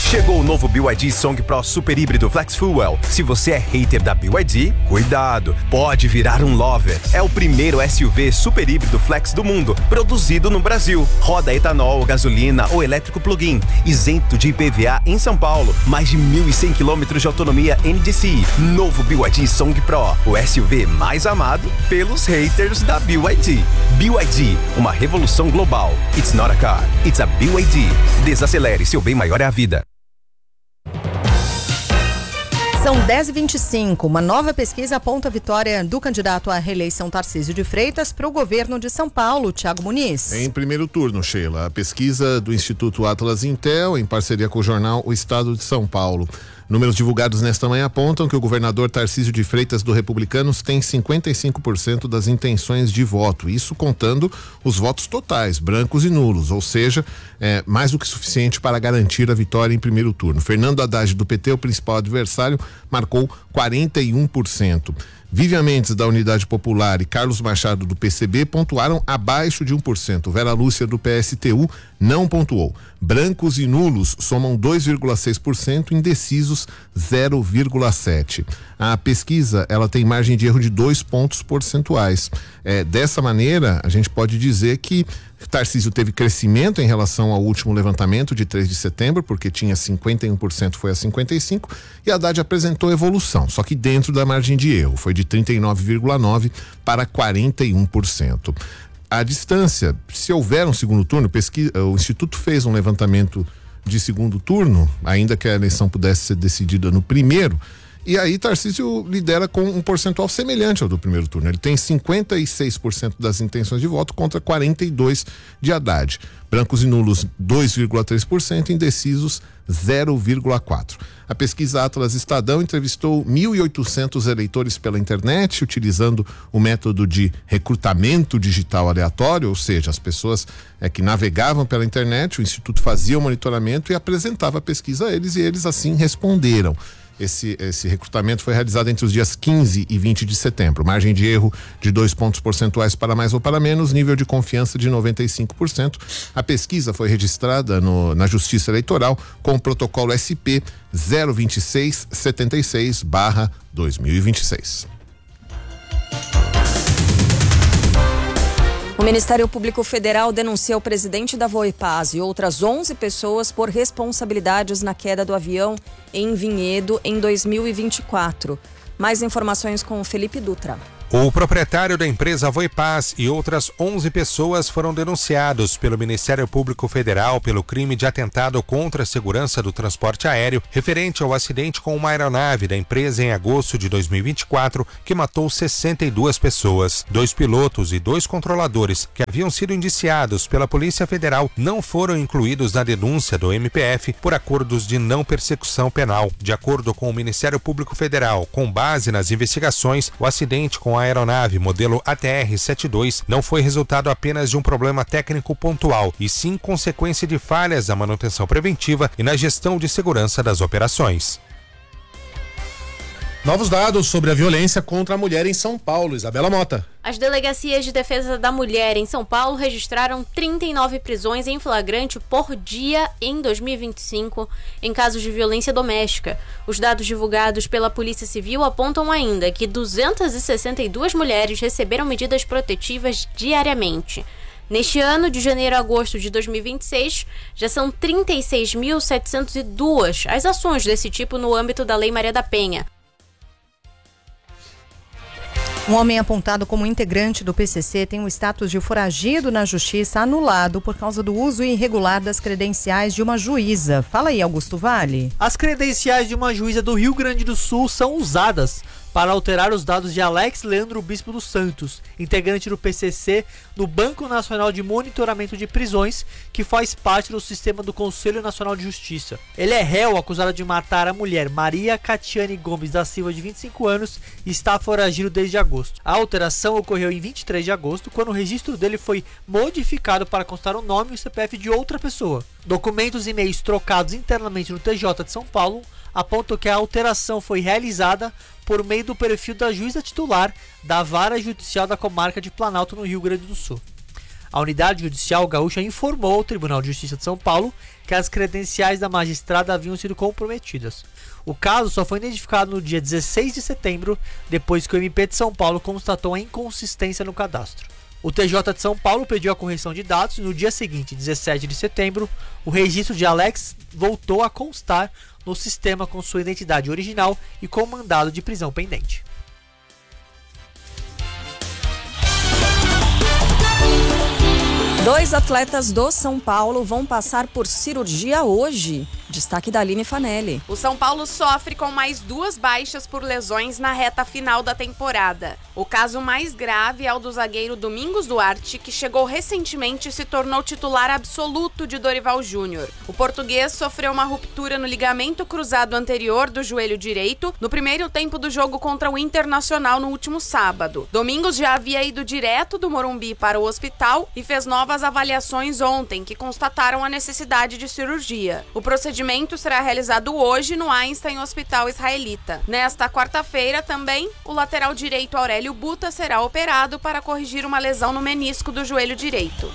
Chegou o novo BYD Song Pro Super Híbrido Flex Fuel. Se você é hater da BYD, cuidado, pode virar um lover. É o primeiro SUV super híbrido flex do mundo, produzido no Brasil. Roda etanol, gasolina ou elétrico plug-in, isento de IPVA em São Paulo. Mais de 1.100 km de autonomia NDCi. Novo BYD Song Pro, o SUV mais amado pelos haters da BYD. BYD, uma revolução global. It's not a car, it's a BYD. Desacelere, seu bem maior é a vida. São 10h25. Uma nova pesquisa aponta a vitória do candidato à reeleição Tarcísio de Freitas para o governo de São Paulo, Thiago Muniz. Em primeiro turno, Sheila, a pesquisa do Instituto Atlas Intel, em parceria com o jornal O Estado de São Paulo. Números divulgados nesta manhã apontam que o governador Tarcísio de Freitas do Republicanos tem 55% das intenções de voto, isso contando os votos totais, brancos e nulos, ou seja, mais do que suficiente para garantir a vitória em primeiro turno. Fernando Haddad do PT, o principal adversário, marcou 41%. Vivian Mendes, da Unidade Popular, e Carlos Machado, do PCB, pontuaram abaixo de 1%. Vera Lúcia, do PSTU, não pontuou. Brancos e nulos somam 2,6%, indecisos 0,7%. A pesquisa, ela tem margem de erro de 2 pontos percentuais. Dessa maneira, a gente pode dizer que Tarcísio teve crescimento em relação ao último levantamento de 3 de setembro, porque tinha 51%, foi a 55%, e Haddad apresentou evolução, só que dentro da margem de erro, foi de 39,9% para 41%. A distância, se houver um segundo turno, o Instituto fez um levantamento de segundo turno, ainda que a eleição pudesse ser decidida no primeiro, e aí Tarcísio lidera com um percentual semelhante ao do primeiro turno. Ele tem 56% das intenções de voto contra 42% de Haddad. Brancos e nulos 2,3%, indecisos 0,4%. A pesquisa Atlas Estadão entrevistou 1.800 eleitores pela internet, utilizando o método de recrutamento digital aleatório, ou seja, as pessoas que navegavam pela internet, o Instituto fazia o monitoramento e apresentava a pesquisa a eles, e eles assim responderam. Esse recrutamento foi realizado entre os dias 15 e 20 de setembro. Margem de erro de 2 pontos percentuais para mais ou para menos, nível de confiança de 95%. A pesquisa foi registrada na Justiça Eleitoral com o protocolo SP 02676/2026. O Ministério Público Federal denuncia o presidente da Voipaz e outras 11 pessoas por responsabilidades na queda do avião em Vinhedo em 2024. Mais informações com o Felipe Dutra. O proprietário da empresa Voipaz e outras 11 pessoas foram denunciados pelo Ministério Público Federal pelo crime de atentado contra a segurança do transporte aéreo, referente ao acidente com uma aeronave da empresa em agosto de 2024, que matou 62 pessoas. 2 pilotos e 2 controladores que haviam sido indiciados pela Polícia Federal não foram incluídos na denúncia do MPF por acordos de não persecução penal. De acordo com o Ministério Público Federal, com base nas investigações, o acidente com a aeronave modelo ATR-72 não foi resultado apenas de um problema técnico pontual, e sim consequência de falhas na manutenção preventiva e na gestão de segurança das operações. Novos dados sobre a violência contra a mulher em São Paulo. Isabela Mota. As delegacias de defesa da mulher em São Paulo registraram 39 prisões em flagrante por dia em 2025 em casos de violência doméstica. Os dados divulgados pela Polícia Civil apontam ainda que 262 mulheres receberam medidas protetivas diariamente. Neste ano, de janeiro a agosto de 2026, já são 36.702 as ações desse tipo no âmbito da Lei Maria da Penha. Um homem apontado como integrante do PCC tem o status de foragido na justiça anulado por causa do uso irregular das credenciais de uma juíza. Fala aí, Augusto Vale. As credenciais de uma juíza do Rio Grande do Sul são usadas para alterar os dados de Alex Leandro Bispo dos Santos, integrante do PCC no Banco Nacional de Monitoramento de Prisões, que faz parte do sistema do Conselho Nacional de Justiça. Ele é réu acusado de matar a mulher Maria Catiane Gomes da Silva, de 25 anos, e está foragido desde agosto. A alteração ocorreu em 23 de agosto, quando o registro dele foi modificado para constar o nome e o CPF de outra pessoa. Documentos e e-mails trocados internamente no TJ de São Paulo apontam que a alteração foi realizada por meio do perfil da juíza titular da Vara Judicial da Comarca de Planalto, no Rio Grande do Sul. A unidade judicial gaúcha informou ao Tribunal de Justiça de São Paulo que as credenciais da magistrada haviam sido comprometidas. O caso só foi identificado no dia 16 de setembro, depois que o MP de São Paulo constatou a inconsistência no cadastro. O TJ de São Paulo pediu a correção de dados e no dia seguinte, 17 de setembro, o registro de Alex voltou a constar no sistema com sua identidade original e com mandado de prisão pendente. Dois atletas do São Paulo vão passar por cirurgia hoje. Destaque da Aline Fanelli. O São Paulo sofre com mais 2 baixas por lesões na reta final da temporada. O caso mais grave é o do zagueiro Domingos Duarte, que chegou recentemente e se tornou titular absoluto de Dorival Júnior. O português sofreu uma ruptura no ligamento cruzado anterior do joelho direito no primeiro tempo do jogo contra o Internacional no último sábado. Domingos já havia ido direto do Morumbi para o hospital e fez novas avaliações ontem, que constataram a necessidade de cirurgia. O procedimento será realizado hoje no Einstein Hospital Israelita. Nesta quarta-feira também, o lateral direito Aurélio Buta será operado para corrigir uma lesão no menisco do joelho direito.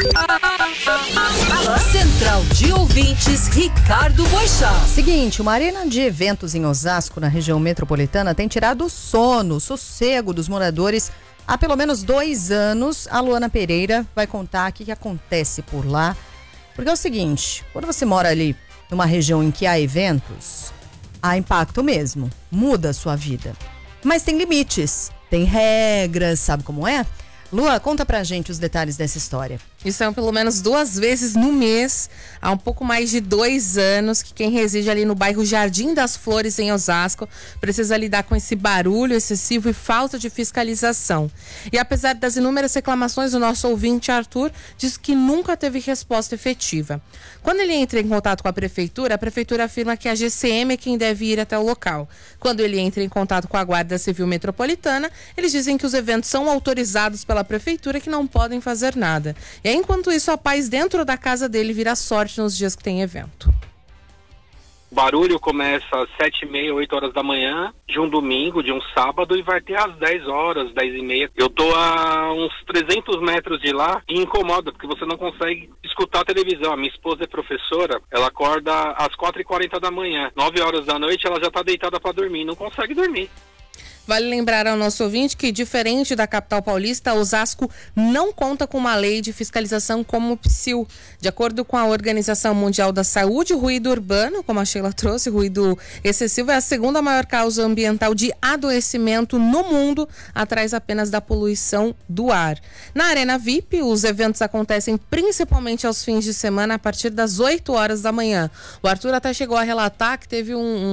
Central de Ouvintes, Ricardo Boixá. Seguinte, uma arena de eventos em Osasco, na região metropolitana, tem tirado o sono, o sossego dos moradores há pelo menos 2 anos. A Luana Pereira vai contar o que acontece por lá. Porque é o seguinte, quando você mora ali numa região em que há eventos, há impacto mesmo, muda a sua vida. Mas tem limites, tem regras, sabe como é? Lua, conta pra gente os detalhes dessa história. E são pelo menos 2 vezes no mês, há um pouco mais de 2 anos, que quem reside ali no bairro Jardim das Flores, em Osasco, precisa lidar com esse barulho excessivo e falta de fiscalização. E apesar das inúmeras reclamações, o nosso ouvinte Arthur diz que nunca teve resposta efetiva. Quando ele entra em contato com a prefeitura afirma que a GCM é quem deve ir até o local. Quando ele entra em contato com a Guarda Civil Metropolitana, eles dizem que os eventos são autorizados pela prefeitura, que não podem fazer nada. E enquanto isso, a paz dentro da casa dele vira sorte nos dias que tem evento. O barulho começa às 7h30, 8 horas da manhã, de um domingo, de um sábado, e vai ter às 10 horas, 10h30. Eu tô a uns 300 metros de lá e incomoda, porque você não consegue escutar a televisão. A minha esposa é professora, ela acorda às 4h40 da manhã. 9 horas da noite ela já tá deitada para dormir, não consegue dormir. Vale lembrar ao nosso ouvinte que, diferente da capital paulista, Osasco não conta com uma lei de fiscalização como o PSIL. De acordo com a Organização Mundial da Saúde, o ruído urbano, como a Sheila trouxe, ruído excessivo, é a segunda maior causa ambiental de adoecimento no mundo, atrás apenas da poluição do ar. Na Arena VIP, os eventos acontecem principalmente aos fins de semana, a partir das 8 horas da manhã. O Arthur até chegou a relatar que teve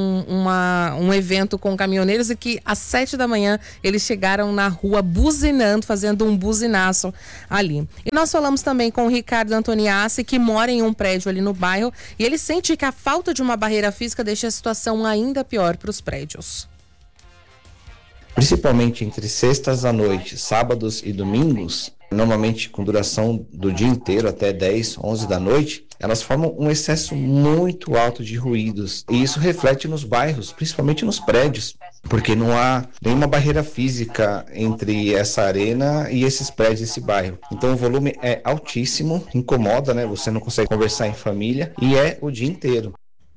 um evento com caminhoneiros e que às 7 da manhã eles chegaram na rua buzinando, fazendo um buzinaço ali. E nós falamos também com o Ricardo Antoniassi, que mora em um prédio ali no bairro, e ele sente que a falta de uma barreira física deixa a situação ainda pior para os prédios. Principalmente entre sextas à noite, sábados e domingos, normalmente com duração do dia inteiro até 10, 11 da noite, elas formam um excesso muito alto de ruídos. E isso reflete nos bairros, principalmente nos prédios, porque não há nenhuma barreira física entre essa arena e esses prédios desse bairro. Então o volume é altíssimo, incomoda, né? Você não consegue conversar em família e é o dia inteiro.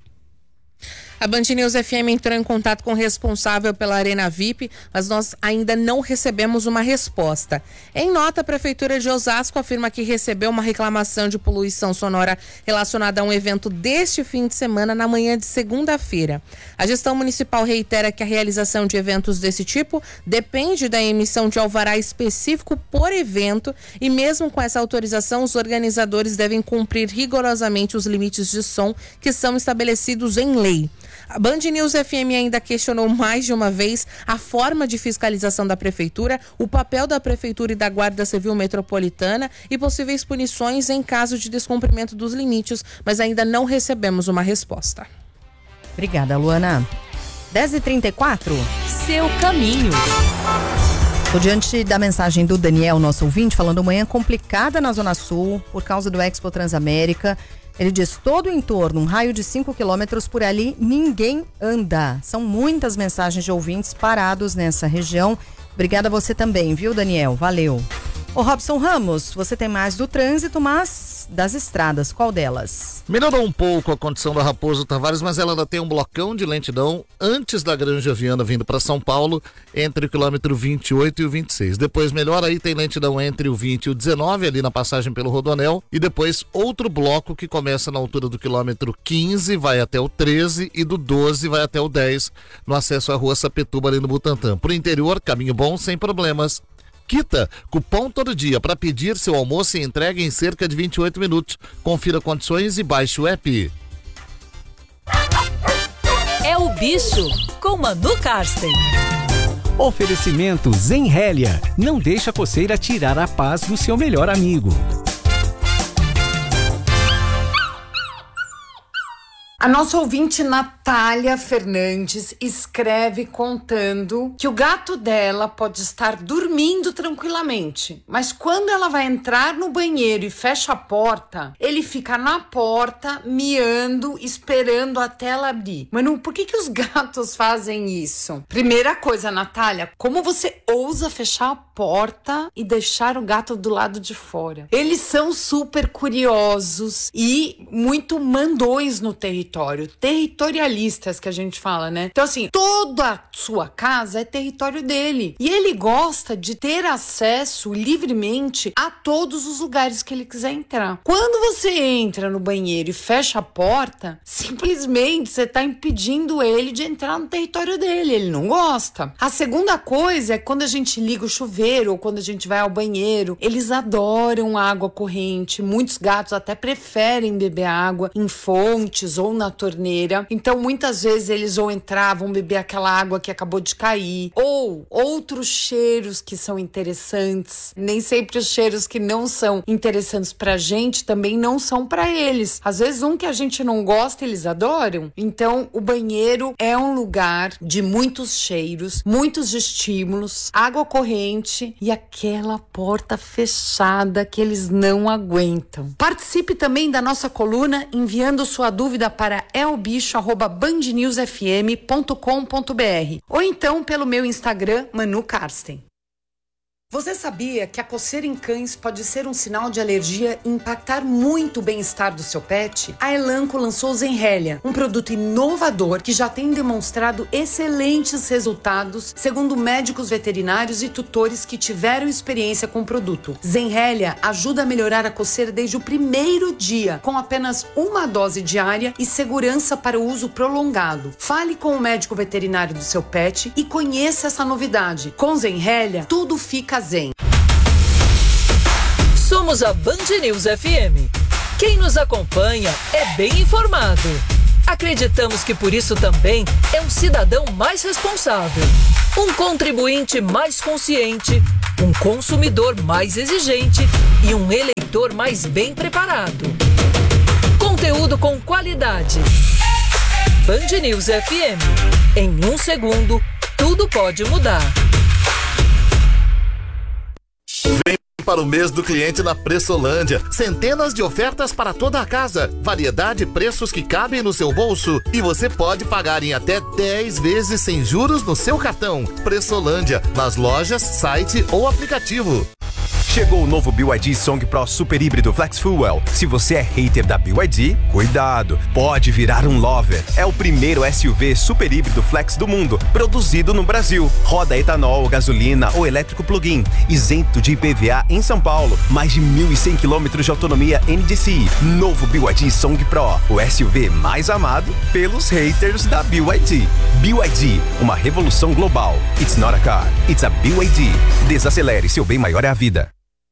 A Band News FM entrou em contato com o responsável pela Arena VIP, mas nós ainda não recebemos uma resposta. Em nota, a Prefeitura de Osasco afirma que recebeu uma reclamação de poluição sonora relacionada a um evento deste fim de semana, na manhã de segunda-feira. A gestão municipal reitera que a realização de eventos desse tipo depende da emissão de alvará específico por evento e, mesmo com essa autorização, os organizadores devem cumprir rigorosamente os limites de som que são estabelecidos em lei. A Band News FM ainda questionou mais de uma vez a forma de fiscalização da Prefeitura, o papel da Prefeitura e da Guarda Civil Metropolitana e possíveis punições em caso de descumprimento dos limites, mas ainda não recebemos uma resposta. Obrigada, Luana. 10h34. Seu caminho. Tô diante da mensagem do Daniel, nosso ouvinte, falando manhã complicada na Zona Sul por causa do Expo Transamérica. Ele diz, todo o entorno, um raio de 5 quilômetros por ali, ninguém anda. São muitas mensagens de ouvintes parados nessa região. Obrigada a você também, viu, Daniel? Valeu. Ô Robson Ramos, você tem mais do trânsito, mas das estradas, qual delas? Melhorou um pouco a condição da Raposo Tavares, mas ela ainda tem um blocão de lentidão antes da Granja Viana vindo para São Paulo, entre o quilômetro 28 e o 26. Depois melhora, aí tem lentidão entre o 20 e o 19, ali na passagem pelo Rodonel, e depois outro bloco que começa na altura do quilômetro 15, vai até o 13 e do 12 vai até o 10, no acesso à rua Sapituba ali no Butantã. Pro interior, caminho bom, sem problemas. Quita, cupom todo dia para pedir seu almoço e entrega em cerca de 28 minutos. Confira condições e baixe o app. É o Bicho, com Manu Karsten. Oferecimento Zenrélia. Não deixa a coceira tirar a paz do seu melhor amigo. A nossa ouvinte Natália Fernandes escreve contando que o gato dela pode estar dormindo tranquilamente, mas quando ela vai entrar no banheiro e fecha a porta, ele fica na porta miando, esperando até ela abrir. Manu, por que os gatos fazem isso? Primeira coisa, Natália, como você ousa fechar a porta e deixar o gato do lado de fora? Eles são super curiosos e muito mandões no territorialistas que a gente fala, né? Então assim, toda a sua casa é território dele e ele gosta de ter acesso livremente a todos os lugares que ele quiser entrar. Quando você entra no banheiro e fecha a porta, simplesmente você tá impedindo ele de entrar no território dele, ele não gosta. A segunda coisa é quando a gente liga o chuveiro ou quando a gente vai ao banheiro, eles adoram água corrente, muitos gatos até preferem beber água em fontes ou na torneira. Então muitas vezes eles vão entrar, vão beber aquela água que acabou de cair, ou outros cheiros que são interessantes. Nem sempre os cheiros que não são interessantes pra gente também não são pra eles. Às vezes um que a gente não gosta eles adoram. Então o banheiro é um lugar de muitos cheiros, muitos estímulos, água corrente e aquela porta fechada que eles não aguentam. Participe também da nossa coluna enviando sua dúvida para elbicho@bandnewsfm.com.br ou então pelo meu Instagram, Manu Karsten. Você sabia que a coceira em cães pode ser um sinal de alergia e impactar muito o bem-estar do seu pet? A Elanco lançou o Zenrélia, um produto inovador que já tem demonstrado excelentes resultados, segundo médicos veterinários e tutores que tiveram experiência com o produto. Zenrélia ajuda a melhorar a coceira desde o primeiro dia, com apenas uma dose diária e segurança para o uso prolongado. Fale com o médico veterinário do seu pet e conheça essa novidade. Com Zenrélia, tudo fica zen. Somos a Band News FM. Quem nos acompanha é bem informado. Acreditamos que por isso também é um cidadão mais responsável, um contribuinte mais consciente, um consumidor mais exigente e um eleitor mais bem preparado. Conteúdo com qualidade. Band News FM. Em um segundo, tudo pode mudar. Vem para o mês do cliente na Pressolândia. Centenas de ofertas para toda a casa. Variedade e preços que cabem no seu bolso. E você pode pagar em até 10 vezes sem juros no seu cartão. Pressolândia, nas lojas, site ou aplicativo. Chegou o novo BYD Song Pro Super Híbrido Flex Fuel. Se você é hater da BYD, cuidado, pode virar um lover. É o primeiro SUV super híbrido flex do mundo, produzido no Brasil. Roda etanol, gasolina ou elétrico plug-in, isento de IPVA em São Paulo. Mais de 1.100 km de autonomia NDCi. Novo BYD Song Pro, o SUV mais amado pelos haters da BYD. BYD, uma revolução global. It's not a car, it's a BYD. Desacelere, seu bem maior é a vida.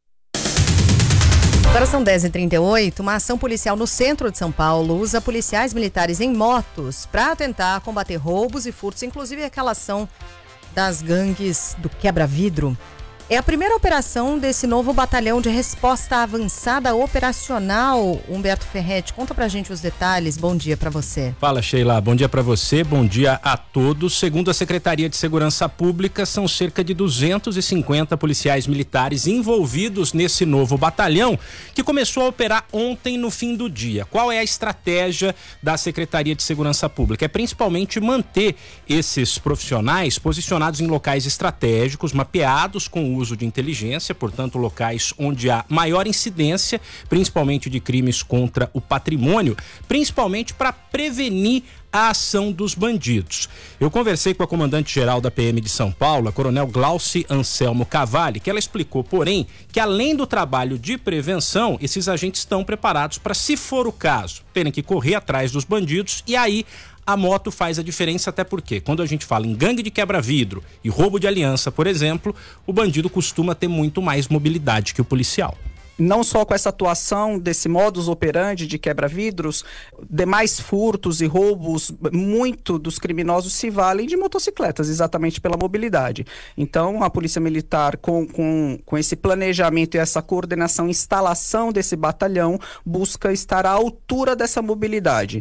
Agora são 10h38, uma ação policial no centro de São Paulo usa policiais militares em motos para tentar combater roubos e furtos, inclusive aquela ação das gangues do quebra-vidro. É a primeira operação desse novo batalhão de resposta avançada operacional. Humberto Ferretti, conta pra gente os detalhes. Bom dia pra você. Fala, Sheila. Bom dia pra você, bom dia a todos. Segundo a Secretaria de Segurança Pública, são cerca de 250 policiais militares envolvidos nesse novo batalhão que começou a operar ontem no fim do dia. Qual é a estratégia da Secretaria de Segurança Pública? É principalmente manter esses profissionais posicionados em locais estratégicos, mapeados com o uso de inteligência, portanto, locais onde há maior incidência, principalmente de crimes contra o patrimônio, principalmente para prevenir a ação dos bandidos. Eu conversei com a comandante-geral da PM de São Paulo, a coronel Glauci Anselmo Cavalli, que ela explicou, porém, que além do trabalho de prevenção, esses agentes estão preparados para, se for o caso, terem que correr atrás dos bandidos, e aí a moto faz a diferença, até porque quando a gente fala em gangue de quebra-vidro e roubo de aliança, por exemplo, o bandido costuma ter muito mais mobilidade que o policial. Não só com essa atuação desse modus operandi de quebra-vidros, demais furtos e roubos, muito dos criminosos se valem de motocicletas, exatamente pela mobilidade. Então, a Polícia Militar, com esse planejamento e essa coordenação, instalação desse batalhão, busca estar à altura dessa mobilidade.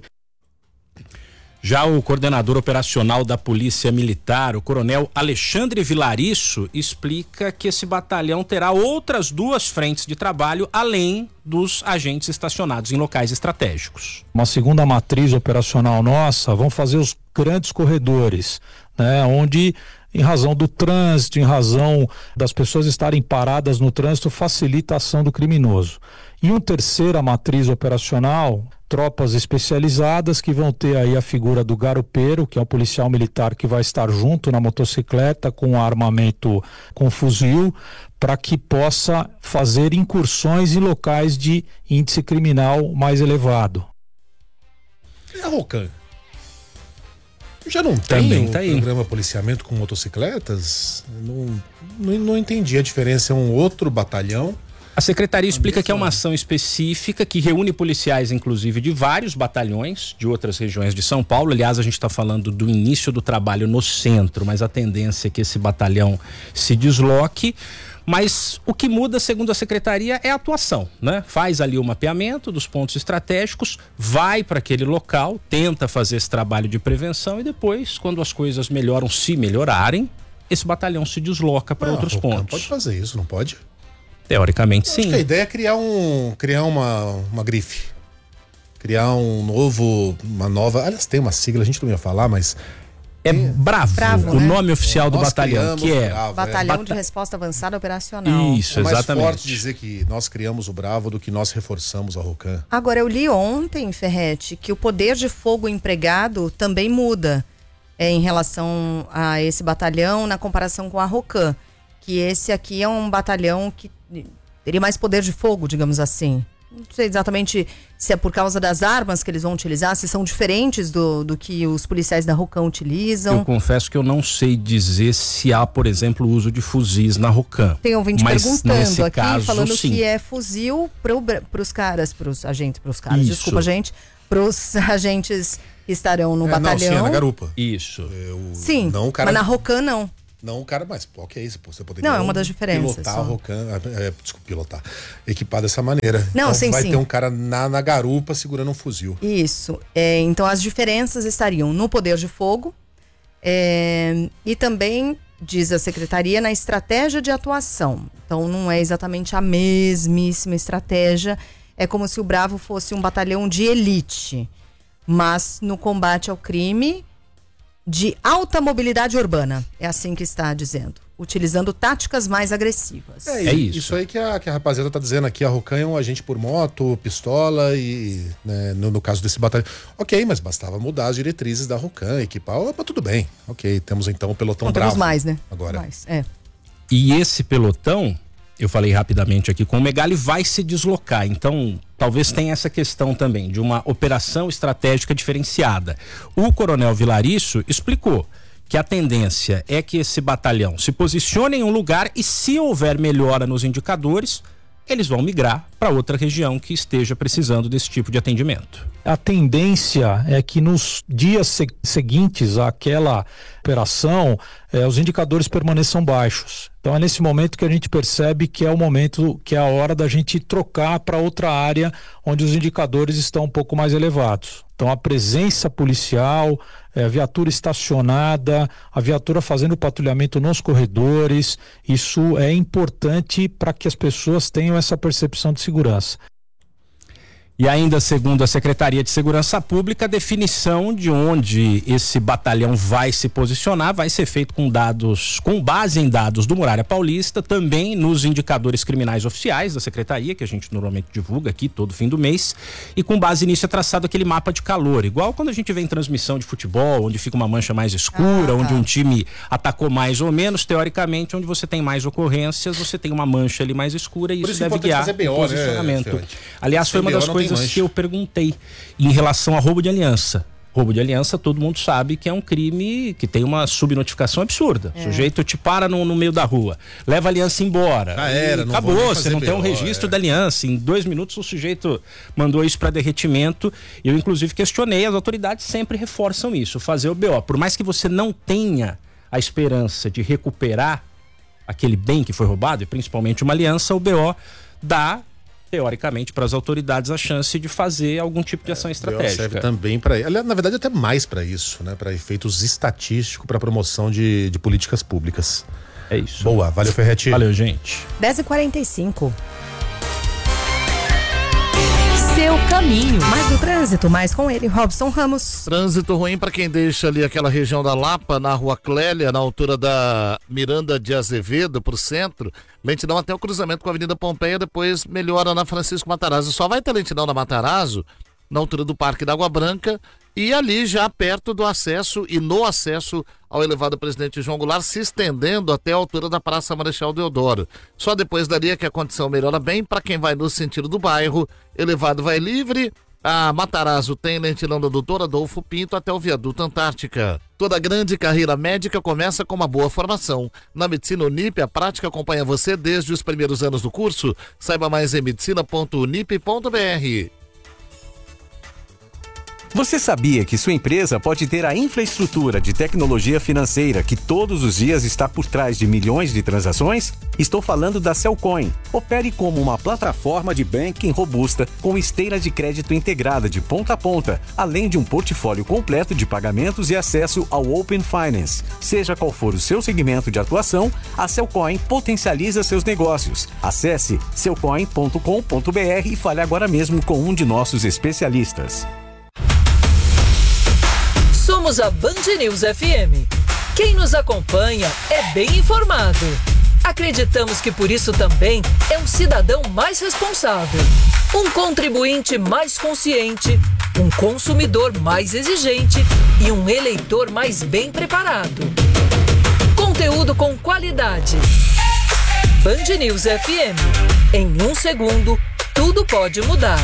Já o coordenador operacional da Polícia Militar, o coronel Alexandre Vilariço, explica que esse batalhão terá outras 2 frentes de trabalho, além dos agentes estacionados em locais estratégicos. Uma segunda matriz operacional nossa, vão fazer os grandes corredores, né, onde, em razão do trânsito, em razão das pessoas estarem paradas no trânsito, facilita a ação do criminoso. E uma terceira matriz operacional, tropas especializadas que vão ter aí a figura do garupeiro, que é o policial militar que vai estar junto na motocicleta com armamento com fuzil, para que possa fazer incursões em locais de índice criminal mais elevado. E a Rocan? Já não Também tem um programa policiamento com motocicletas? Não entendi a diferença, é um outro batalhão. A secretaria explica que é uma ação específica que reúne policiais, inclusive, de vários batalhões de outras regiões de São Paulo. Aliás, a gente está falando do início do trabalho no centro, mas a tendência é que esse batalhão se desloque. Mas o que muda, segundo a secretaria, é a atuação, né? Faz ali o mapeamento dos pontos estratégicos, vai para aquele local, tenta fazer esse trabalho de prevenção e depois, quando as coisas melhoram, se melhorarem, esse batalhão se desloca para outros pontos. Pode fazer isso, não pode? Teoricamente, sim. Acho que a ideia é criar uma grife. Criar uma nova... Aliás, tem uma sigla, a gente não ia falar, mas... É Bravo, o nome oficial do Nós batalhão, que é... Bravo, Batalhão de Resposta Avançada Operacional. Isso, é mais exatamente. forte dizer que nós criamos o Bravo do que nós reforçamos a Rocan. Agora, eu li ontem, Ferretti, que o poder de fogo empregado também muda em relação a esse batalhão na comparação com a Rocan. Que esse aqui é um batalhão que teria mais poder de fogo, digamos assim. Não sei exatamente se é por causa das armas que eles vão utilizar, se são diferentes do que os policiais da Rocan utilizam. Eu confesso que eu não sei dizer se há, por exemplo, o uso de fuzis na Rocan. Tem ouvinte perguntando aqui, caso, falando sim, que é fuzil para os agentes que estarão no batalhão. Não, sim, é na garupa. Isso. Sim, não, cara, mas na Rocan não. Não, cara, mas ok, você poderia... Não, é uma das diferenças. Pilotar a Rocan, pilotar, equipar dessa maneira. Não, então, sim, vai sim. ter um cara na garupa segurando um fuzil. Isso. Então as diferenças estariam no poder de fogo e também, diz a secretaria, na estratégia de atuação. Então não é exatamente a mesmíssima estratégia. É como se o Bravo fosse um batalhão de elite, mas no combate ao crime de alta mobilidade urbana, é assim que está dizendo, utilizando táticas mais agressivas. É isso. Isso aí que a rapaziada tá dizendo aqui, a Rocan é um agente por moto, pistola e, né, no caso desse batalhão. Ok, mas bastava mudar as diretrizes da Rocan, equipar, mas tudo bem. Ok, temos então o pelotão Bravo. Temos mais, né? Agora. E esse pelotão, eu falei rapidamente aqui com o Megali, vai se deslocar. Então, talvez tenha essa questão também de uma operação estratégica diferenciada. O coronel Vilariço explicou que a tendência é que esse batalhão se posicione em um lugar e, se houver melhora nos indicadores, eles vão migrar para outra região que esteja precisando desse tipo de atendimento. A tendência é que nos dias seguintes àquela operação, os indicadores permaneçam baixos. Então é nesse momento que a gente percebe que é o momento, que é a hora da gente trocar para outra área onde os indicadores estão um pouco mais elevados. Então a presença policial, a viatura estacionada, a viatura fazendo patrulhamento nos corredores, isso é importante para que as pessoas tenham essa percepção de segurança. E ainda, segundo a Secretaria de Segurança Pública, a definição de onde esse batalhão vai se posicionar vai ser feito com base em dados do Muralha Paulista, também nos indicadores criminais oficiais da Secretaria, que a gente normalmente divulga aqui todo fim do mês, e com base nisso é traçado aquele mapa de calor, igual quando a gente vê em transmissão de futebol, onde fica uma mancha mais escura, onde um time atacou mais ou menos, teoricamente, onde você tem mais ocorrências, você tem uma mancha ali mais escura e isso deve guiar o posicionamento. Aliás, foi uma das coisas que eu perguntei em relação a roubo de aliança. Roubo de aliança, todo mundo sabe que é um crime que tem uma subnotificação absurda. O sujeito te para no meio da rua, leva a aliança embora. Acabou, você não tem um registro da aliança. Em 2 minutos o sujeito mandou isso para derretimento. Eu, inclusive, questionei, as autoridades sempre reforçam isso, fazer o BO. Por mais que você não tenha a esperança de recuperar aquele bem que foi roubado, e principalmente uma aliança, o BO dá, teoricamente, para as autoridades a chance de fazer algum tipo de ação estratégica. Serve também para, na verdade, até mais para isso, né? Para efeitos estatísticos, para promoção de políticas públicas. É isso. Boa, valeu, Ferretti. Valeu, gente. 10h45. Seu caminho. Mais do trânsito, mais com ele, Robson Ramos. Trânsito ruim para quem deixa ali aquela região da Lapa, na Rua Clélia, na altura da Miranda de Azevedo, pro centro. Lentidão até o cruzamento com a Avenida Pompeia, depois melhora na Francisco Matarazzo. Só vai ter lentidão na Matarazzo, na altura do Parque da Água Branca, e ali já perto do acesso e no acesso ao elevado Presidente João Goulart, se estendendo até a altura da Praça Marechal Deodoro. Só depois dali é que a condição melhora bem para quem vai no sentido do bairro. Elevado vai livre. A Matarazzo tem lentidão do Dr. Adolfo Pinto até o Viaduto Antártica. Toda grande carreira médica começa com uma boa formação. Na Medicina Unip, a prática acompanha você desde os primeiros anos do curso. Saiba mais em medicina.unip.br. Você sabia que sua empresa pode ter a infraestrutura de tecnologia financeira que todos os dias está por trás de milhões de transações? Estou falando da Cellcoin. Opere como uma plataforma de banking robusta com esteira de crédito integrada de ponta a ponta, além de um portfólio completo de pagamentos e acesso ao Open Finance. Seja qual for o seu segmento de atuação, a Cellcoin potencializa seus negócios. Acesse cellcoin.com.br e fale agora mesmo com um de nossos especialistas. Somos a Band News FM. Quem nos acompanha é bem informado. Acreditamos que por isso também é um cidadão mais responsável, um contribuinte mais consciente, um consumidor mais exigente e um eleitor mais bem preparado. Conteúdo com qualidade. Band News FM. Em 1 segundo, tudo pode mudar.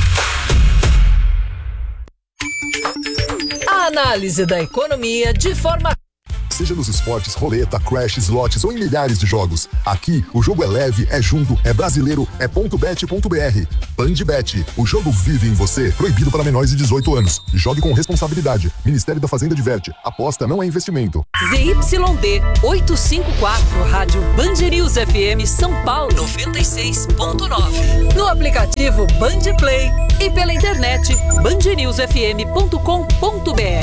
A análise da economia de forma... Seja nos esportes, roleta, crash, slots ou em milhares de jogos. Aqui, o jogo é leve, é junto, é brasileiro, é .bet.br. Bandbet, o jogo vive em você. Proibido para menores de 18 anos. Jogue com responsabilidade. Ministério da Fazenda adverte. Aposta não é investimento. ZYD 854, Rádio Band News FM São Paulo 96.9. No aplicativo Band Play e pela internet bandnewsfm.com.br.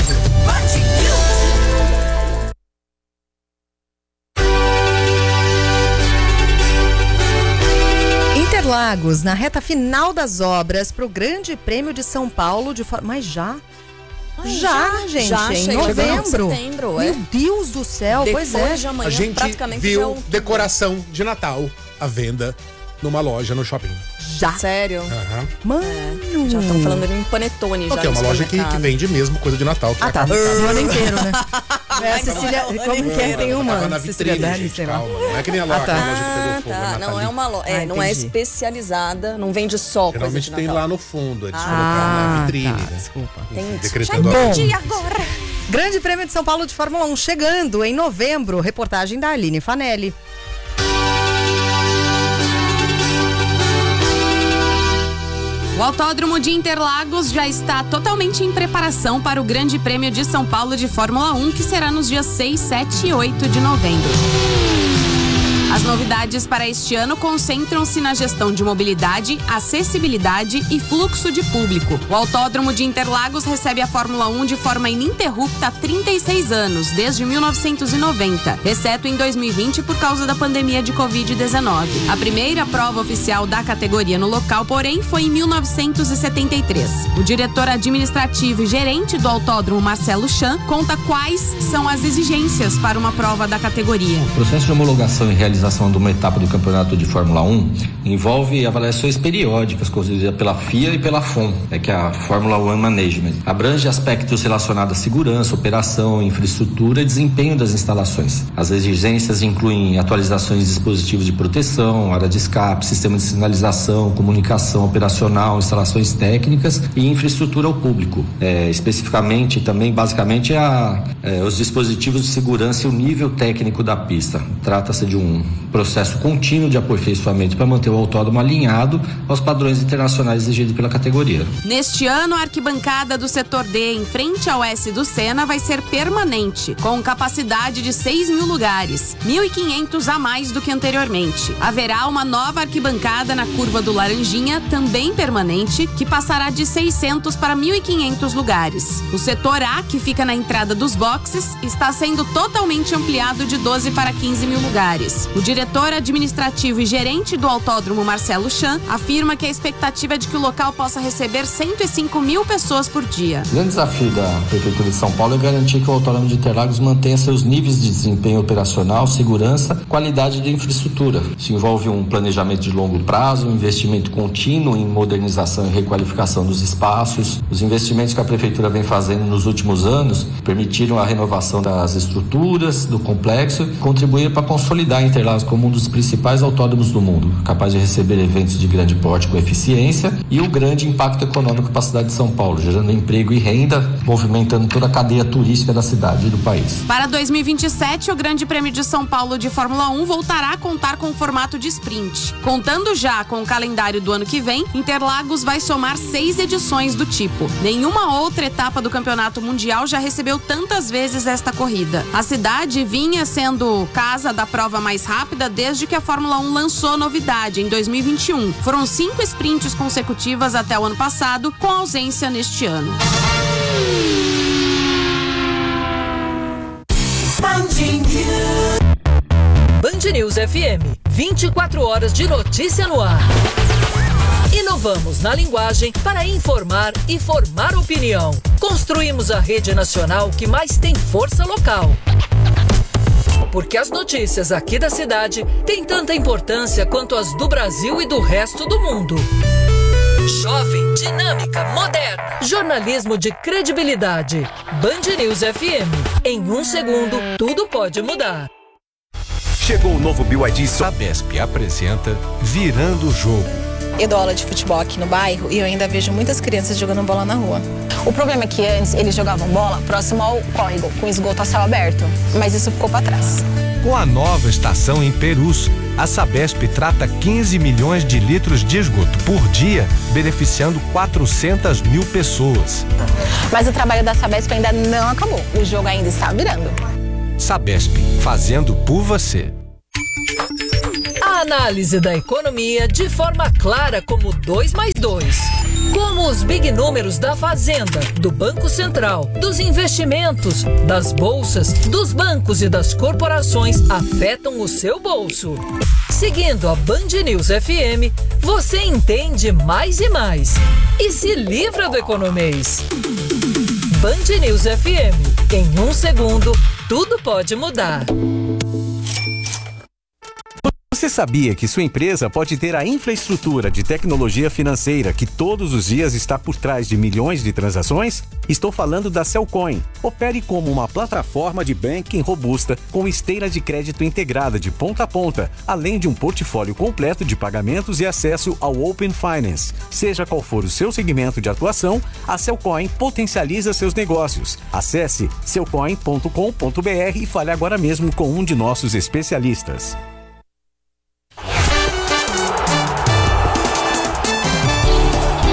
Interlagos, na reta final das obras para o Grande Prêmio de São Paulo, de forma... Mas já, gente, em novembro. Setembro, Meu Deus do céu, Depois pois é. de amanhã, A gente praticamente viu já é decoração de Natal à venda numa loja no shopping. Já? Sério? Mano. Já estão falando em panetone. Ok, é uma loja que vende mesmo coisa de Natal. Que tá. O ano inteiro, né? A Cecília, como que é? Tem uma na Cecília vitrine, Dani, sei lá. calma. Não é que nem a loja, aquela loja que pegou fogo. Tá, não é uma loja. Não é especializada, não vende só coisa Geralmente de tem Natal. lá no fundo, eles colocaram na vitrine, né? Desculpa. Decretando agora. Grande Prêmio de São Paulo de Fórmula 1 chegando em novembro. Reportagem da Aline Fanelli. O Autódromo de Interlagos já está totalmente em preparação para o Grande Prêmio de São Paulo de Fórmula 1, que será nos dias 6, 7 e 8 de novembro. As novidades para este ano concentram-se na gestão de mobilidade, acessibilidade e fluxo de público. O Autódromo de Interlagos recebe a Fórmula 1 de forma ininterrupta há 36 anos, desde 1990, exceto em 2020 por causa da pandemia de Covid-19. A primeira prova oficial da categoria no local, porém, foi em 1973. O diretor administrativo e gerente do autódromo, Marcelo Chan, conta quais são as exigências para uma prova da categoria. O processo de homologação e realização de uma etapa do campeonato de Fórmula 1 envolve avaliações periódicas conduzidas pela FIA e pela FOM, que é a Fórmula 1 Management. Abrange aspectos relacionados à segurança, operação, infraestrutura e desempenho das instalações. As exigências incluem atualizações de dispositivos de proteção, área de escape, sistema de sinalização, comunicação operacional, instalações técnicas e infraestrutura ao público. Especificamente, também, basicamente, os dispositivos de segurança e o nível técnico da pista. Trata-se de um processo contínuo de aperfeiçoamento para manter o autódromo alinhado aos padrões internacionais exigidos pela categoria. Neste ano, a arquibancada do setor D, em frente ao S do Senna, vai ser permanente, com capacidade de 6.000 lugares, 1.500 a mais do que anteriormente. Haverá uma nova arquibancada na curva do Laranjinha, também permanente, que passará de 600 para 1.500 lugares. O setor A, que fica na entrada dos boxes, está sendo totalmente ampliado de 12 para 15.000 lugares. O diretor administrativo e gerente do autódromo, Marcelo Chan, afirma que a expectativa é de que o local possa receber 105.000 pessoas por dia. O grande desafio da Prefeitura de São Paulo é garantir que o Autódromo de Interlagos mantenha seus níveis de desempenho operacional, segurança, qualidade de infraestrutura. Isso envolve um planejamento de longo prazo, um investimento contínuo em modernização e requalificação dos espaços. Os investimentos que a Prefeitura vem fazendo nos últimos anos permitiram a renovação das estruturas do complexo e contribuíram para consolidar Interlagos como um dos principais autódromos do mundo, capaz de receber eventos de grande porte com eficiência e o grande impacto econômico para a cidade de São Paulo, gerando emprego e renda, movimentando toda a cadeia turística da cidade e do país. Para 2027, o Grande Prêmio de São Paulo de Fórmula 1 voltará a contar com o formato de sprint. Contando já com o calendário do ano que vem, Interlagos vai somar 6 edições do tipo. Nenhuma outra etapa do Campeonato Mundial já recebeu tantas vezes esta corrida. A cidade vinha sendo casa da prova mais rápida desde que a Fórmula 1 lançou a novidade em 2021. Foram 5 sprints consecutivas até o ano passado, com ausência neste ano. Band News FM, 24 horas de notícia no ar. Inovamos na linguagem para informar e formar opinião. Construímos a rede nacional que mais tem força local. Porque as notícias aqui da cidade têm tanta importância quanto as do Brasil e do resto do mundo. Jovem, dinâmica, moderna. Jornalismo de credibilidade. Band News FM. Em 1 segundo, tudo pode mudar. Chegou o novo BYD. Sabesp apresenta Virando o Jogo. Eu dou aula de futebol aqui no bairro e eu ainda vejo muitas crianças jogando bola na rua. O problema é que antes eles jogavam bola próximo ao córrego, com esgoto a céu aberto, mas isso ficou para trás. Com a nova estação em Perus, a Sabesp trata 15 milhões de litros de esgoto por dia, beneficiando 400 mil pessoas. Mas o trabalho da Sabesp ainda não acabou, o jogo ainda está virando. Sabesp, fazendo por você. A análise da economia de forma clara como 2 mais 2. Como os big números da Fazenda, do Banco Central, dos investimentos, das bolsas, dos bancos e das corporações afetam o seu bolso. Seguindo a Band News FM, você entende mais e mais. E se livra do economês. Band News FM. Em 1 segundo, tudo pode mudar. Você sabia que sua empresa pode ter a infraestrutura de tecnologia financeira que todos os dias está por trás de milhões de transações? Estou falando da Cellcoin. Opere como uma plataforma de banking robusta com esteira de crédito integrada de ponta a ponta, além de um portfólio completo de pagamentos e acesso ao Open Finance. Seja qual for o seu segmento de atuação, a Cellcoin potencializa seus negócios. Acesse cellcoin.com.br e fale agora mesmo com um de nossos especialistas.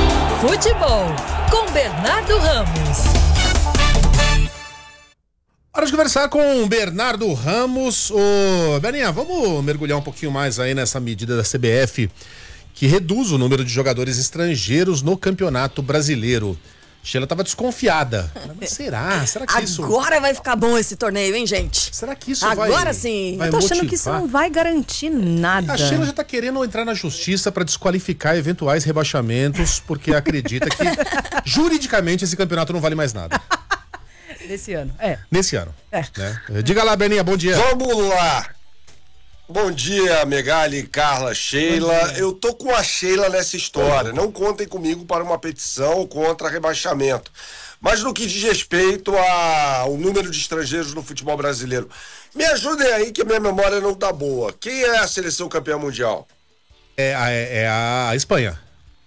Futebol, com Bernardo Ramos. Hora de conversar com o Bernardo Ramos. Ô, Berninha, vamos mergulhar um pouquinho mais aí nessa medida da CBF que reduz o número de jogadores estrangeiros no Campeonato Brasileiro. Sheila estava desconfiada. Mas será? Será que isso... Agora vai ficar bom esse torneio, hein, gente? Será que isso Agora sim. vai Eu tô achando motivar? que isso não vai garantir nada. A Sheila já tá querendo entrar na justiça para desqualificar eventuais rebaixamentos, porque acredita que juridicamente esse campeonato não vale mais nada. Nesse ano, Nesse ano. Né? Diga lá, Beninha, bom dia. Vamos lá. Bom dia, Megali, Carla, Sheila. Eu tô com a Sheila nessa história. Não contem comigo para uma petição contra rebaixamento. Mas no que diz respeito ao número de estrangeiros no futebol brasileiro, me ajudem aí que a minha memória não tá boa. Quem é a seleção campeã mundial? É a Espanha.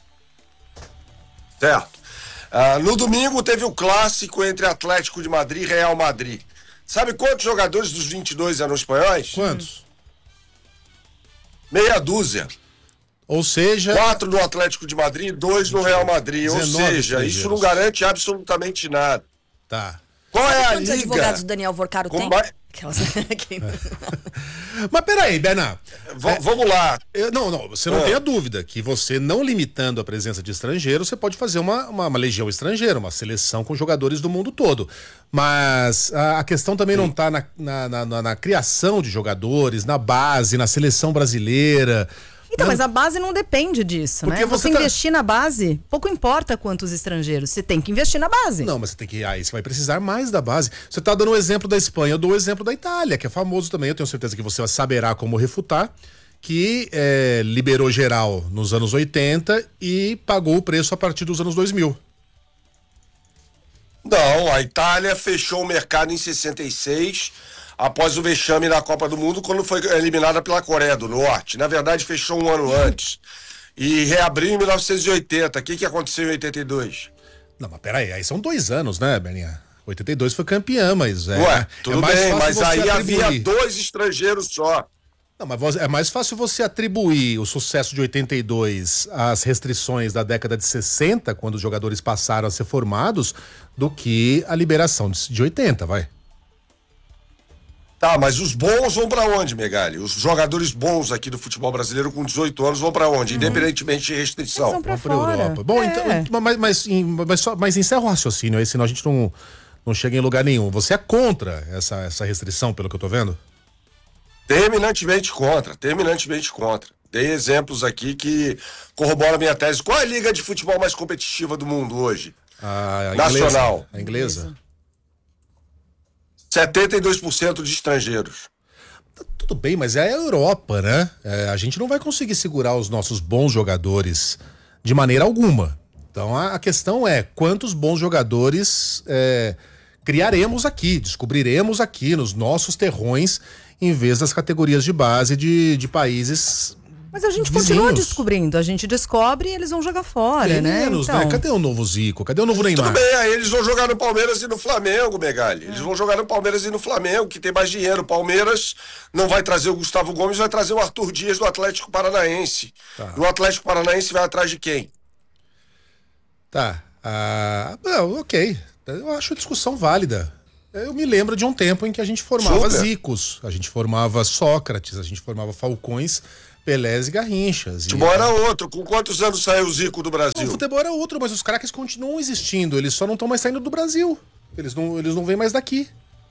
Certo. No domingo teve o clássico entre Atlético de Madrid e Real Madrid. Sabe quantos jogadores dos 22 eram espanhóis? Quantos? Meia dúzia. Ou seja... 4 no Atlético de Madrid e 2 no Real Madrid. Ou seja, isso não garante absolutamente nada. Tá. Qual é a Quantos liga? advogados o Daniel Vorcaro tem? Mas peraí, Bernardo. Vamos lá. Não, você não tenha dúvida que você, não limitando a presença de estrangeiros, você pode fazer uma legião estrangeira, uma seleção com jogadores do mundo todo. Mas a questão também não está na criação de jogadores, na base, na seleção brasileira. Então, mas a base não depende disso, Porque né? você investir na base, pouco importa quantos estrangeiros, você tem que investir na base. Não, mas você tem que... Aí você vai precisar mais da base. Você tá dando o exemplo da Espanha, eu dou o exemplo da Itália, que é famoso também, eu tenho certeza que você saberá como refutar, que liberou geral nos anos 80 e pagou o preço a partir dos anos 2000. Não, a Itália fechou o mercado em 66, após o vexame na Copa do Mundo, quando foi eliminada pela Coreia do Norte. Na verdade, fechou um ano antes. E reabriu em 1980. O que aconteceu em 82? Não, mas peraí, aí são 2 anos, né, Beninha? 82 foi campeã, mas... Tudo bem, mas aí havia 2 estrangeiros só. Não, mas é mais fácil você atribuir o sucesso de 82 às restrições da década de 60, quando os jogadores passaram a ser formados, do que a liberação de 80, vai. Tá, mas os bons vão pra onde, Megali? Os jogadores bons aqui do futebol brasileiro com 18 anos vão pra onde? Independentemente de restrição. Vão pra Europa. Bom, então, mas encerra o raciocínio aí, senão a gente não chega em lugar nenhum. Você é contra essa restrição, pelo que eu tô vendo? Terminantemente contra. Dei exemplos aqui que corroboram a minha tese. Qual é a liga de futebol mais competitiva do mundo hoje? A Nacional. A inglesa. 72% de estrangeiros. Tudo bem, mas é a Europa, né? A gente não vai conseguir segurar os nossos bons jogadores de maneira alguma. Então a questão é quantos bons jogadores criaremos aqui, descobriremos aqui nos nossos terrões, em vez das categorias de base de países. Mas a gente vizinhos. continua descobrindo, a gente descobre e eles vão jogar fora, Tem né? menos, né? Cadê o novo Zico? Cadê o novo Neymar? Tudo bem, aí eles vão jogar no Palmeiras e no Flamengo, Megali. Eles vão jogar no Palmeiras e no Flamengo, que tem mais dinheiro. O Palmeiras não vai trazer o Gustavo Gomes, vai trazer o Arthur Dias do Atlético Paranaense. Tá. E o Atlético Paranaense vai atrás de quem? Tá. Ok. Eu acho a discussão válida. Eu me lembro de um tempo em que a gente formava Zicos, a gente formava Sócrates, a gente formava Falcões, Pelés e Garrinchas. O futebol era outro. Com quantos anos saiu o Zico do Brasil? O futebol era outro, mas os craques continuam existindo. Eles só não estão mais saindo do Brasil. Eles não vêm mais daqui.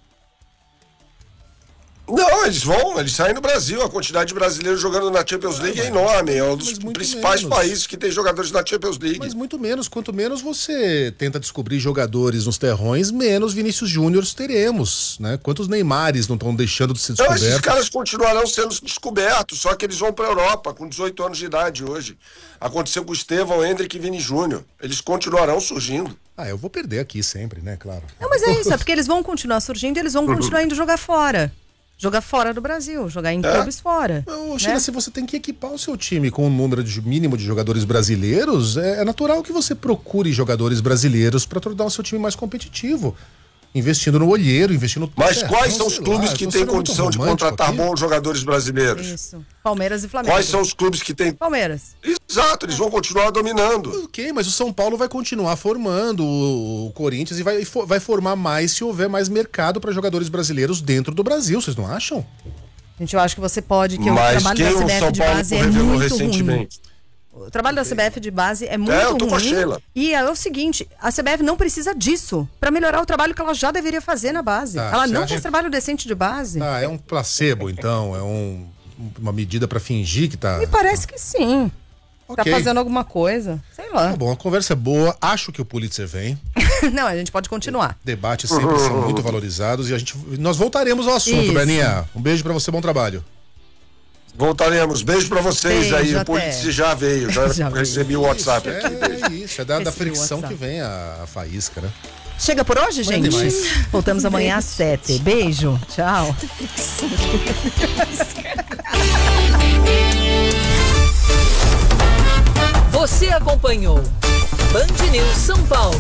Não, eles saem do Brasil. A quantidade de brasileiros jogando na Champions League é enorme. É um dos principais países que tem jogadores na Champions League. Mas muito menos. Quanto menos você tenta descobrir jogadores nos terrões, menos Vinícius Júnior teremos, né? Quantos Neymares não estão deixando de ser descobertos? Esses caras continuarão sendo descobertos, só que eles vão pra Europa com 18 anos de idade hoje. Aconteceu com o Estevão, Hendrick e Vini Júnior. Eles continuarão surgindo. Eu vou perder aqui sempre, né? Claro. Não, mas é isso, é porque eles vão continuar surgindo e eles vão continuar indo jogar fora. Jogar fora do Brasil, jogar em clubes fora. Sheila, se você tem que equipar o seu time com um número mínimo de jogadores brasileiros, é natural que você procure jogadores brasileiros para tornar o seu time mais competitivo. investindo no olheiro, investindo... Mas quais são os clubes que têm condição de contratar bons jogadores brasileiros? Isso. Palmeiras e Flamengo. Quais são os clubes que têm... Palmeiras. Exato, eles vão continuar dominando. Ok, mas o São Paulo vai continuar formando o Corinthians e vai formar mais se houver mais mercado para jogadores brasileiros dentro do Brasil, vocês não acham? Gente, eu acho que você pode, que mas o trabalho da CBF de base é muito ruim. O trabalho da CBF de base é muito eu tô ruim. Com a Sheila. E é o seguinte, a CBF não precisa disso para melhorar o trabalho que ela já deveria fazer na base. Ela não faz trabalho decente de base. É um placebo, então, uma medida para fingir que tá... Me parece que sim. Okay. Tá fazendo alguma coisa, sei lá. Tá bom, a conversa é boa, acho que o Pulitzer vem. Não, a gente pode continuar. Debates sempre são muito valorizados e nós voltaremos ao assunto, Beninha. Um beijo para você, bom trabalho. Voltaremos. Beijo pra vocês aí. O Pulitzer já veio. Já recebi o WhatsApp aqui. É isso, é da fricção que vem a faísca, né? Chega por hoje, gente? Voltamos amanhã às 7. Beijo. Tchau. Você acompanhou Band News São Paulo.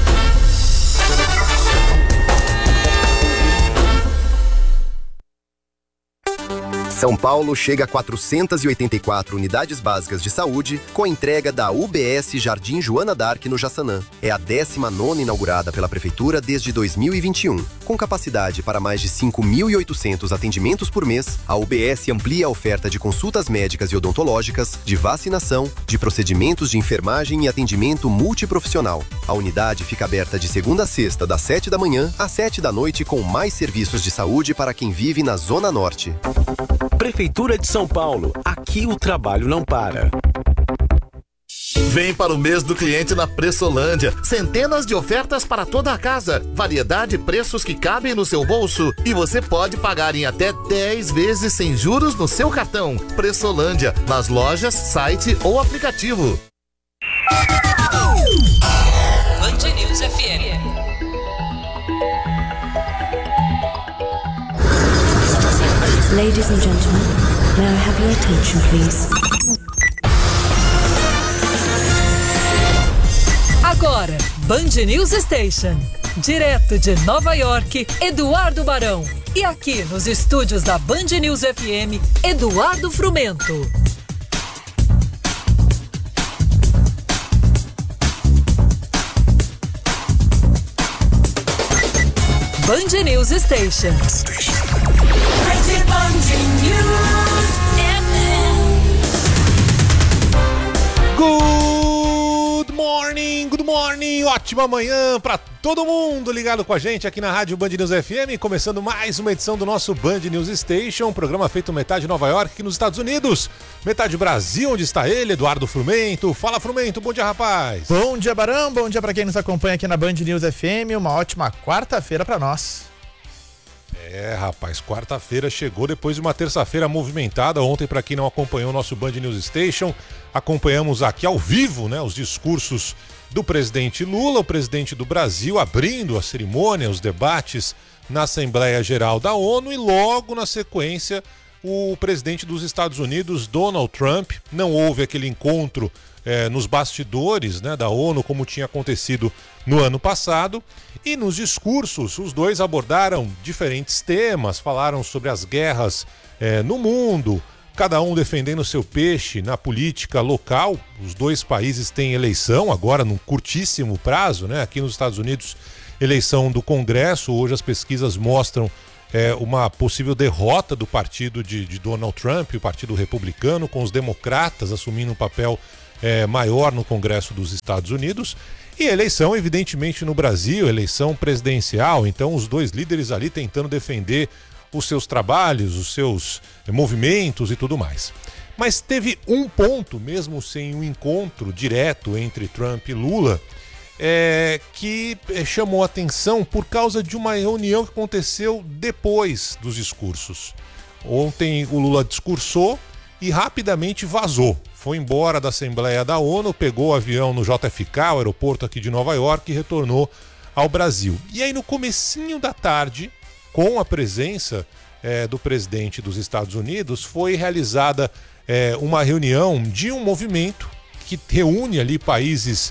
São Paulo chega a 484 unidades básicas de saúde com a entrega da UBS Jardim Joana d'Arc no Jaçanã. É a 19ª inaugurada pela Prefeitura desde 2021. Com capacidade para mais de 5.800 atendimentos por mês, a UBS amplia a oferta de consultas médicas e odontológicas, de vacinação, de procedimentos de enfermagem e atendimento multiprofissional. A unidade fica aberta de segunda a sexta, das 7 da manhã às 7 da noite, com mais serviços de saúde para quem vive na Zona Norte. Prefeitura de São Paulo. Aqui o trabalho não para. Vem para o mês do cliente na Pressolândia. Centenas de ofertas para toda a casa. Variedade e preços que cabem no seu bolso. E você pode pagar em até 10 vezes sem juros no seu cartão. Pressolândia, nas lojas, site ou aplicativo. Band News FM. Ladies and gentlemen, may I have your attention, please? Agora, Band News Station. Direto de Nova York, Eduardo Barão. E aqui nos estúdios da Band News FM, Eduardo Frumento. Band News Station. Good morning, ótima manhã pra todo mundo ligado com a gente aqui na Rádio Band News FM, começando mais uma edição do nosso Band News Station, um programa feito metade Nova York aqui nos Estados Unidos, metade Brasil, onde está ele, Eduardo Frumento. Fala, Frumento, bom dia, rapaz. Bom dia, Barão, bom dia pra quem nos acompanha aqui na Band News FM, uma ótima quarta-feira pra nós. Rapaz, quarta-feira chegou depois de uma terça-feira movimentada. Ontem, para quem não acompanhou o nosso Band News Station, acompanhamos aqui ao vivo, né, os discursos do presidente Lula, o presidente do Brasil, abrindo a cerimônia, os debates na Assembleia Geral da ONU, e logo na sequência o presidente dos Estados Unidos, Donald Trump. Não houve aquele encontro nos bastidores, né, da ONU, como tinha acontecido no ano passado. E nos discursos, os dois abordaram diferentes temas, falaram sobre as guerras no mundo, cada um defendendo seu peixe na política local. Os dois países têm eleição agora, num curtíssimo prazo, né? Aqui nos Estados Unidos, eleição do Congresso. Hoje as pesquisas mostram uma possível derrota do partido de Donald Trump, o Partido Republicano, com os democratas assumindo um papel maior no Congresso dos Estados Unidos. E eleição, evidentemente, no Brasil, eleição presidencial. Então, os dois líderes ali tentando defender os seus trabalhos, os seus movimentos e tudo mais. Mas teve um ponto, mesmo sem um encontro direto entre Trump e Lula, que chamou atenção por causa de uma reunião que aconteceu depois dos discursos. Ontem o Lula discursou e rapidamente vazou. Foi embora da Assembleia da ONU, pegou o avião no JFK, o aeroporto aqui de Nova York, e retornou ao Brasil. E aí no comecinho da tarde, com a presença do presidente dos Estados Unidos, foi realizada uma reunião de um movimento que reúne ali países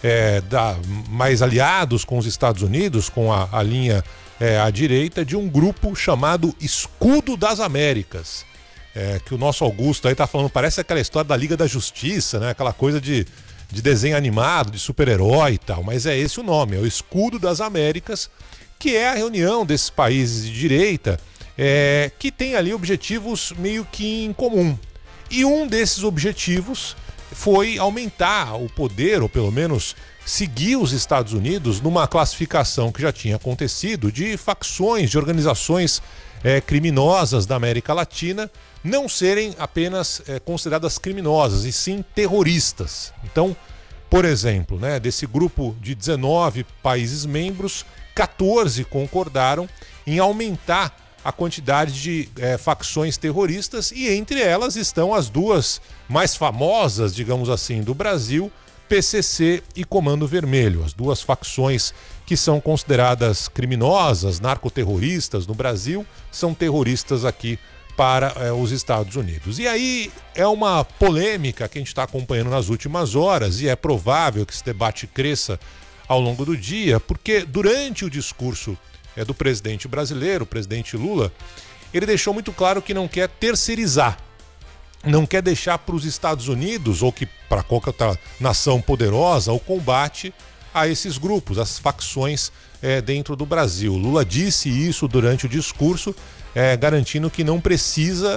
mais aliados com os Estados Unidos, com a linha à direita, de um grupo chamado Escudo das Américas. Que o nosso Augusto aí tá falando, parece aquela história da Liga da Justiça, né? Aquela coisa de desenho animado, de super-herói e tal, mas é esse o nome, é o Escudo das Américas, que é a reunião desses países de direita que tem ali objetivos meio que em comum. E um desses objetivos foi aumentar o poder, ou pelo menos seguir os Estados Unidos numa classificação que já tinha acontecido de facções, de organizações criminosas da América Latina não serem apenas consideradas criminosas, e sim terroristas. Então, por exemplo, né, desse grupo de 19 países membros, 14 concordaram em aumentar a quantidade de facções terroristas, e entre elas estão as duas mais famosas, digamos assim, do Brasil, PCC e Comando Vermelho, as duas facções que são consideradas criminosas, narcoterroristas no Brasil, são terroristas aqui para os Estados Unidos. E aí é uma polêmica que a gente está acompanhando nas últimas horas, e é provável que esse debate cresça ao longo do dia, porque durante o discurso do presidente brasileiro, o presidente Lula, ele deixou muito claro que não quer terceirizar, não quer deixar para os Estados Unidos, ou que para qualquer outra nação poderosa, o combate a esses grupos, as facções dentro do Brasil. Lula disse isso durante o discurso, garantindo que não precisa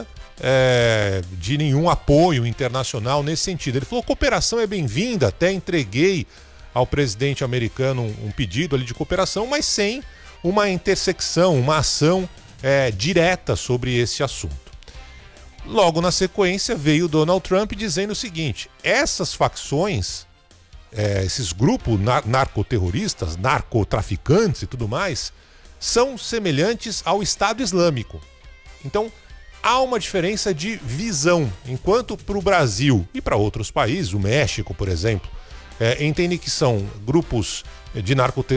de nenhum apoio internacional nesse sentido. Ele falou: cooperação é bem-vinda, até entreguei ao presidente americano um pedido ali de cooperação, mas sem uma intersecção, uma ação direta sobre esse assunto. Logo na sequência veio Donald Trump dizendo o seguinte: essas facções, esses grupos narcoterroristas, narcotraficantes e tudo mais, são semelhantes ao Estado Islâmico. Então há uma diferença de visão. Enquanto para o Brasil e para outros países, o México, por exemplo, entendem que são grupos de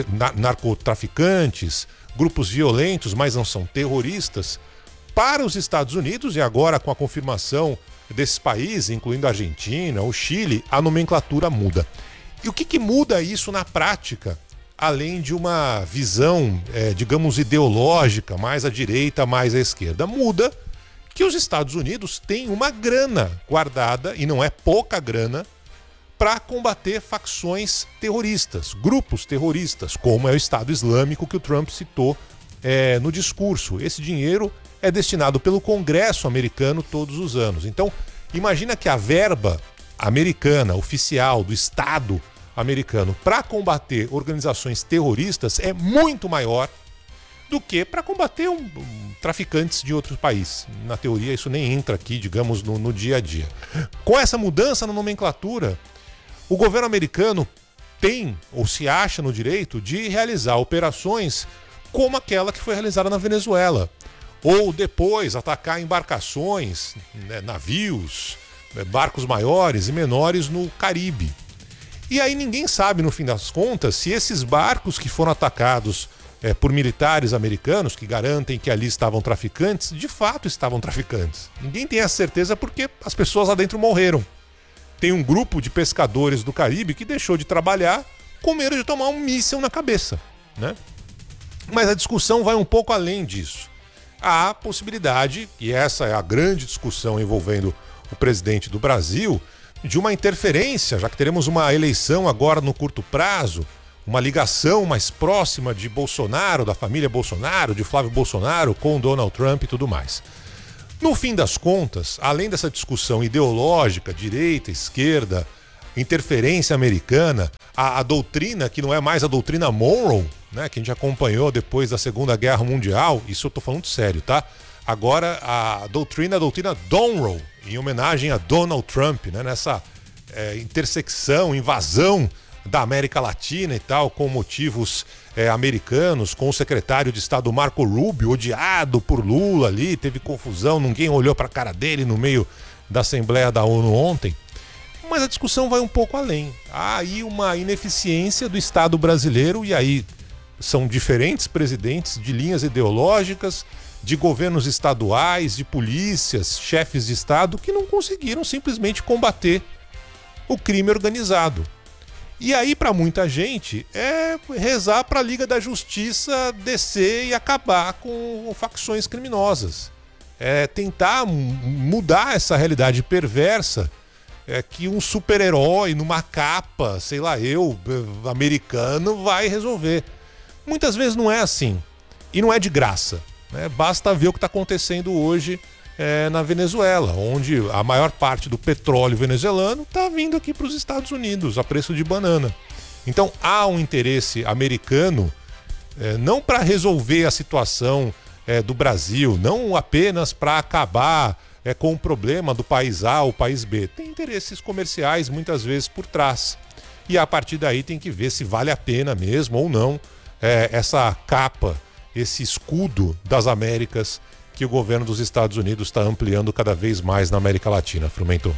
narcotraficantes, grupos violentos, mas não são terroristas. Para os Estados Unidos, e agora com a confirmação desses países, incluindo a Argentina, o Chile, a nomenclatura muda. E o que muda isso na prática, além de uma visão, digamos, ideológica, mais à direita, mais à esquerda? Muda que os Estados Unidos têm uma grana guardada, e não é pouca grana, para combater facções terroristas, grupos terroristas, como é o Estado Islâmico que o Trump citou no discurso. Esse dinheiro é destinado pelo Congresso americano todos os anos. Então, imagina que a verba americana, oficial, do Estado americano, para combater organizações terroristas é muito maior do que para combater traficantes de outros países. Na teoria, isso nem entra aqui, digamos, no dia a dia. Com essa mudança na nomenclatura, o governo americano tem, ou se acha no direito, de realizar operações como aquela que foi realizada na Venezuela. Ou depois atacar embarcações, navios, barcos maiores e menores no Caribe. E aí ninguém sabe, no fim das contas, se esses barcos que foram atacados por militares americanos, que garantem que ali estavam traficantes, de fato estavam traficantes. Ninguém tem essa certeza porque as pessoas lá dentro morreram. Tem um grupo de pescadores do Caribe que deixou de trabalhar com medo de tomar um míssil na cabeça, né? Mas a discussão vai um pouco além disso. Há a possibilidade, e essa é a grande discussão envolvendo o presidente do Brasil, de uma interferência, já que teremos uma eleição agora no curto prazo, uma ligação mais próxima de Bolsonaro, da família Bolsonaro, de Flávio Bolsonaro com Donald Trump e tudo mais. No fim das contas, além dessa discussão ideológica, direita, esquerda, interferência americana, a doutrina que não é mais a doutrina Monroe, né, que a gente acompanhou depois da Segunda Guerra Mundial, isso eu tô falando sério, tá? Agora a doutrina Donroe, em homenagem a Donald Trump, né, nessa intersecção, invasão da América Latina e tal, com motivos americanos, com o secretário de Estado Marco Rubio, odiado por Lula ali, teve confusão, ninguém olhou para a cara dele no meio da Assembleia da ONU ontem. Mas a discussão vai um pouco além. Há aí uma ineficiência do Estado brasileiro, e aí são diferentes presidentes de linhas ideológicas, de governos estaduais, de polícias, chefes de Estado, que não conseguiram simplesmente combater o crime organizado. E aí, para muita gente, é rezar para a Liga da Justiça descer e acabar com facções criminosas. É tentar mudar essa realidade perversa que um super-herói numa capa, sei lá, americano, vai resolver. Muitas vezes não é assim. E não é de graça, né? Basta ver o que está acontecendo hoje na Venezuela, onde a maior parte do petróleo venezuelano está vindo aqui para os Estados Unidos a preço de banana. Então há um interesse americano não para resolver a situação do Brasil, não apenas para acabar com o problema do país A ou país B. Tem interesses comerciais muitas vezes por trás. E a partir daí tem que ver se vale a pena mesmo ou não essa capa, esse escudo das Américas que o governo dos Estados Unidos está ampliando cada vez mais na América Latina. Frumento.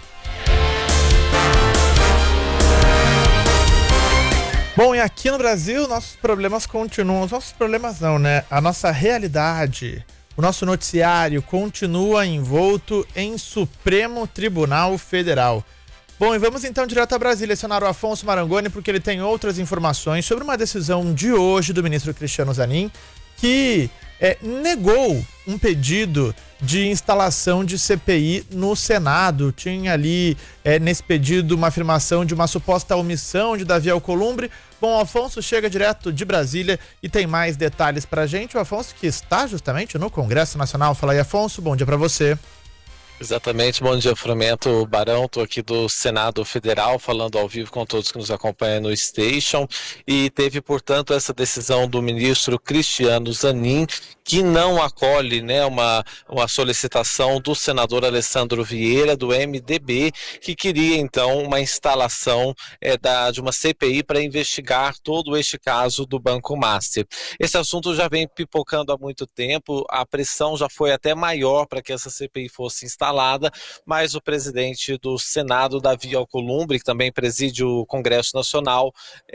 Bom, e aqui no Brasil, nossos problemas continuam. Os nossos problemas não, né? A nossa realidade, o nosso noticiário continua envolto em Supremo Tribunal Federal. Bom, e vamos então direto a Brasília, acionar o Afonso Marangoni, porque ele tem outras informações sobre uma decisão de hoje do ministro Cristiano Zanin, que negou um pedido de instalação de CPI no Senado. Tinha ali, nesse pedido, uma afirmação de uma suposta omissão de Davi Alcolumbre. Bom, o Afonso chega direto de Brasília e tem mais detalhes pra gente. O Afonso que está justamente no Congresso Nacional. Fala aí, Afonso, bom dia pra você. Exatamente, bom dia, Frumento Barão, estou aqui do Senado Federal falando ao vivo com todos que nos acompanham no Station, e teve, portanto, essa decisão do ministro Cristiano Zanin, que não acolhe, né, uma solicitação do senador Alessandro Vieira, do MDB, que queria então uma instalação de uma CPI para investigar todo este caso do Banco Master. Esse assunto já vem pipocando há muito tempo, a pressão já foi até maior para que essa CPI fosse instalada, mas o presidente do Senado, Davi Alcolumbre, que também preside o Congresso Nacional,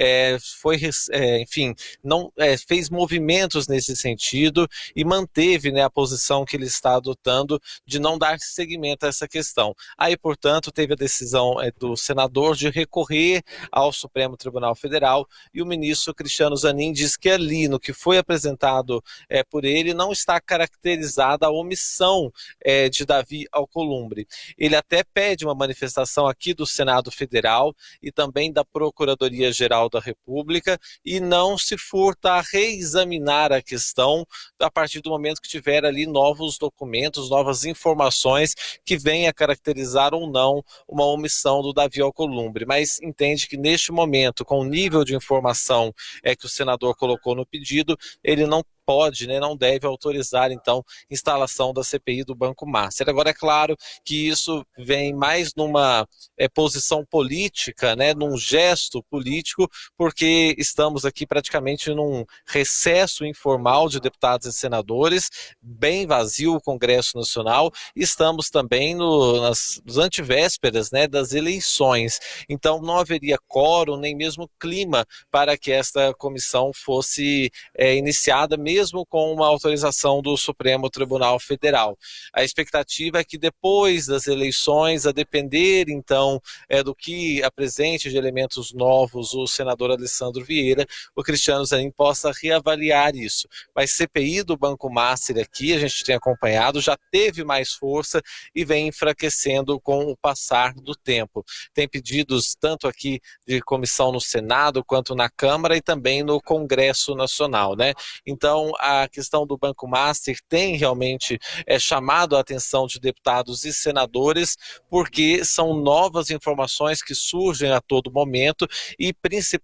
fez movimentos nesse sentido e manteve, né, a posição que ele está adotando de não dar seguimento a essa questão. Aí, portanto, teve a decisão do senador de recorrer ao Supremo Tribunal Federal, e o ministro Cristiano Zanin diz que ali, no que foi apresentado por ele, não está caracterizada a omissão de Davi Alcolumbre. Ele até pede uma manifestação aqui do Senado Federal e também da Procuradoria-Geral da República, e não se furta a reexaminar a questão a partir do momento que tiver ali novos documentos, novas informações que venha caracterizar ou não uma omissão do Davi Alcolumbre, mas entende que neste momento, com o nível de informação que o senador colocou no pedido, ele não pode, né, não deve autorizar, então, instalação da CPI do Banco Master. Agora, é claro que isso vem mais numa posição política, né, num gesto político, porque estamos aqui praticamente num recesso informal de deputados e senadores, bem vazio o Congresso Nacional, e estamos também nas antevésperas, né, das eleições. Então, não haveria quórum, nem mesmo clima para que esta comissão fosse iniciada, mesmo com uma autorização do Supremo Tribunal Federal. A expectativa é que depois das eleições, a depender então do que apresente de elementos novos o senador Alessandro Vieira, o Cristiano Zanin possa reavaliar isso. Mas CPI do Banco Master aqui, a gente tem acompanhado, já teve mais força e vem enfraquecendo com o passar do tempo. Tem pedidos tanto aqui de comissão no Senado quanto na Câmara e também no Congresso Nacional, né? Então, a questão do Banco Master tem realmente chamado a atenção de deputados e senadores, porque são novas informações que surgem a todo momento e principalmente